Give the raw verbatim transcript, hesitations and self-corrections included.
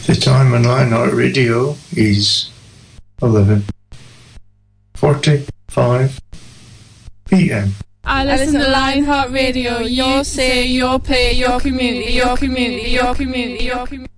The time on Lionheart Radio is eleven forty-five p m. I listen to Lionheart Radio. Your say, your pay, your community, your community, your community, your community.